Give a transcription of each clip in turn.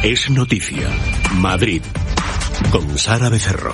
Es noticia. Madrid. Con Sara Becerro.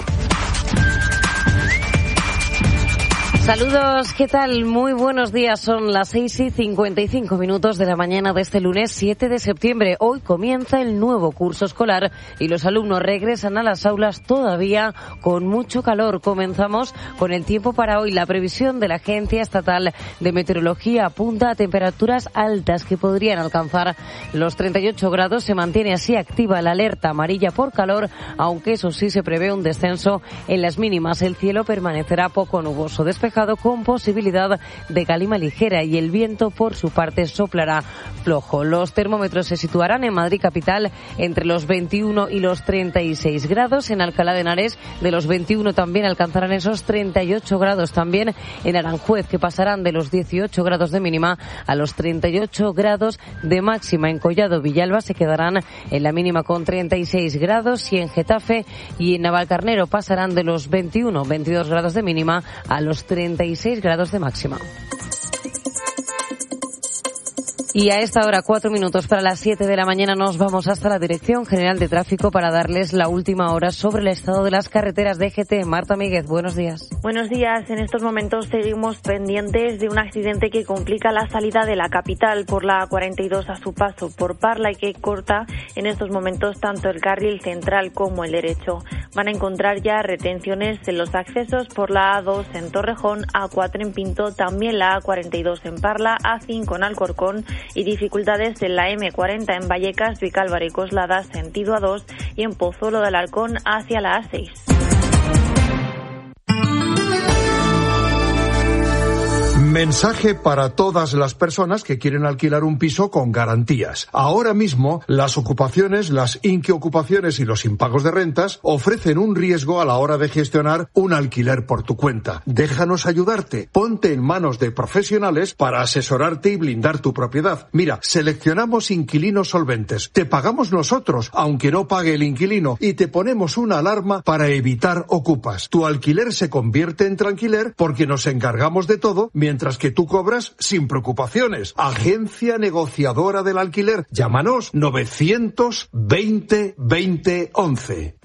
Saludos, ¿qué tal? Muy buenos días, son las 6:55 de la mañana de este lunes 7 de septiembre. Hoy comienza el nuevo curso escolar y los alumnos regresan a las aulas todavía con mucho calor. Comenzamos con el tiempo para hoy. La previsión de la Agencia Estatal de Meteorología apunta a temperaturas altas que podrían alcanzar los 38 grados. Se mantiene así activa la alerta amarilla por calor, aunque eso sí se prevé un descenso en las mínimas. El cielo permanecerá poco nuboso, despejado con posibilidad de calima ligera y el viento por su parte soplará flojo. Los termómetros se situarán en Madrid capital entre los 21 y los 36 grados. En Alcalá de Henares de los 21 también alcanzarán esos 38 grados. También en Aranjuez, que pasarán de los 18 grados de mínima a los 38 grados de máxima. En Collado Villalba se quedarán en la mínima con 36 grados y en Getafe y en Navalcarnero pasarán de los 22 grados de mínima a los 36 grados de máxima. Y a esta hora, 4 minutos para las 7 de la mañana, nos vamos hasta la Dirección General de Tráfico para darles la última hora sobre el estado de las carreteras de DGT. Marta Míguez, buenos días. Buenos días. En estos momentos seguimos pendientes de un accidente que complica la salida de la capital por la A42 a su paso por Parla y que corta en estos momentos tanto el carril central como el derecho. Van a encontrar ya retenciones en los accesos por la A2 en Torrejón, A4 en Pinto, también la A42 en Parla, A5 en Alcorcón y dificultades en la M40 en Vallecas, Vicálvaro y Coslada, sentido A2 y en Pozuelo de Alarcón hacia la A6. Mensaje para todas las personas que quieren alquilar un piso con garantías. Ahora mismo, las ocupaciones, las inquiocupaciones y los impagos de rentas ofrecen un riesgo a la hora de gestionar un alquiler por tu cuenta. Déjanos ayudarte. Ponte en manos de profesionales para asesorarte y blindar tu propiedad. Mira, seleccionamos inquilinos solventes. Te pagamos nosotros, aunque no pague el inquilino, y te ponemos una alarma para evitar ocupas. Tu alquiler se convierte en tranquiler porque nos encargamos de todo mientras que tú cobras sin preocupaciones. Agencia Negociadora del Alquiler. Llámanos 920 20 11.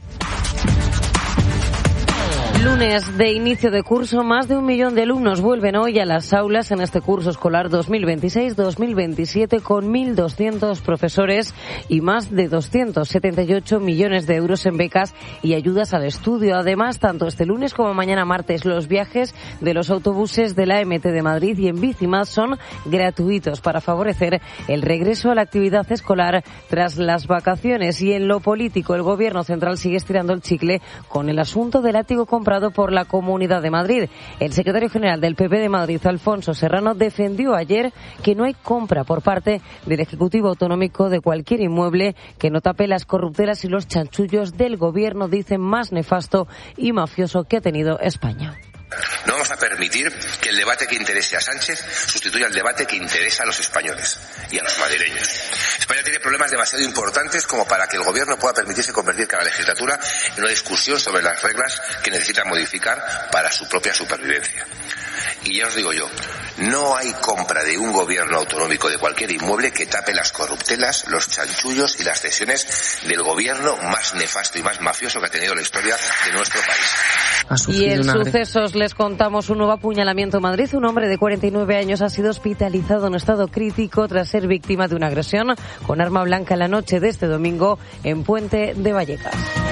Lunes de inicio de curso, más de 1 millón de alumnos vuelven hoy a las aulas en este curso escolar 2026-2027 con 1.200 profesores y más de 278 millones de euros en becas y ayudas al estudio. Además, tanto este lunes como mañana martes, los viajes de los autobuses de la AMT de Madrid y en Bicimás son gratuitos para favorecer el regreso a la actividad escolar tras las vacaciones. Y en lo político, el Gobierno central sigue estirando el chicle con el asunto del látigo comprado por la Comunidad de Madrid. El secretario general del PP de Madrid, Alfonso Serrano, defendió ayer que no hay compra por parte del Ejecutivo Autonómico de cualquier inmueble que no tape las corruptelas y los chanchullos del Gobierno, dicen, más nefasto y mafioso que ha tenido España. No vamos a permitir que el debate que interese a Sánchez sustituya el debate que interesa a los españoles y a los madrileños. España tiene problemas demasiado importantes como para que el Gobierno pueda permitirse convertir cada legislatura en una discusión sobre las reglas que necesita modificar para su propia supervivencia. Y ya os digo yo, no hay compra de un gobierno autonómico de cualquier inmueble que tape las corruptelas, los chanchullos y las cesiones del gobierno más nefasto y más mafioso que ha tenido la historia de nuestro país. Y en sucesos les contamos un nuevo apuñalamiento en Madrid. Un hombre de 49 años ha sido hospitalizado en estado crítico tras ser víctima de una agresión con arma blanca en la noche de este domingo en Puente de Vallecas.